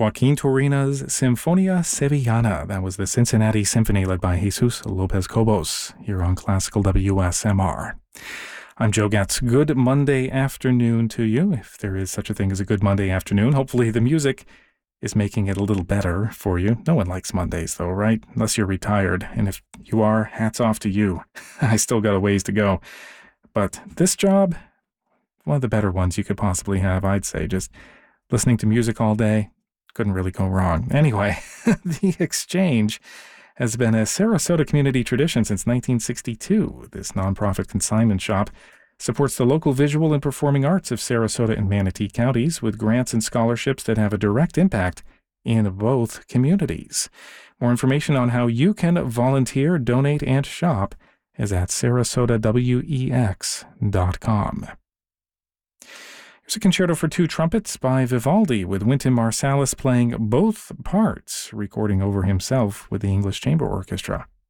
Joaquin Turina's Sinfonia Sevillana. That was the Cincinnati Symphony led by Jesus Lopez Cobos here on Classical WSMR. I'm Joe Getz. Good Monday afternoon to you, if there is such a thing as a good Monday afternoon. Hopefully the music is making it a little better for you. No one likes Mondays though, right? Unless you're retired. And if you are, hats off to you. I still got a ways to go. But this job, one of the better ones you could possibly have, I'd say. Just listening to music all day, couldn't really go wrong. Anyway, The Exchange has been a Sarasota community tradition since 1962. This nonprofit consignment shop supports the local visual and performing arts of Sarasota and Manatee counties with grants and scholarships that have a direct impact in both communities. More information on how you can volunteer, donate, and shop is at sarasotawex.com. Here's a concerto for two trumpets by Vivaldi, with Wynton Marsalis playing both parts, recording over himself with the English Chamber Orchestra.